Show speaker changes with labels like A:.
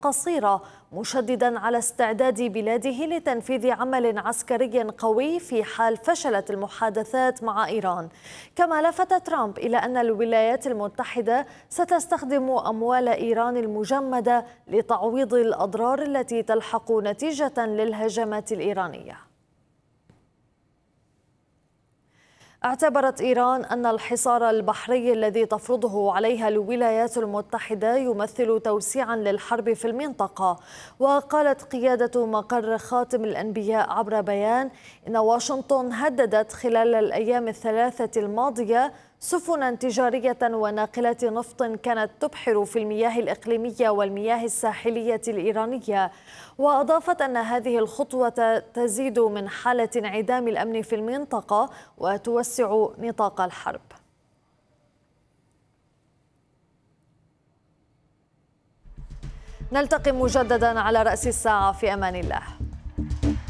A: قصيرة، مشددا على استعداد بلاده لتنفيذ عمل عسكري قوي في حال فشلت المحادثات مع إيران. كما لفت ترامب إلى أن الولايات المتحدة ستستخدم أموال إيران المجمدة لتعويض الأضرار التي تلحق نتيجة للهجمات الإيرانية. اعتبرت إيران أن الحصار البحري الذي تفرضه عليها الولايات المتحدة يمثل توسيعا للحرب في المنطقة. وقالت قيادة مقر خاتم الأنبياء عبر بيان إن واشنطن هددت خلال الأيام الثلاثة الماضية سفنا تجارية وناقلات نفط كانت تبحر في المياه الإقليمية والمياه الساحلية الإيرانية. وأضافت أن هذه الخطوة تزيد من حالة انعدام الأمن في المنطقة وتوسع نطاق الحرب. نلتقي مجددا على رأس الساعة، في أمان الله.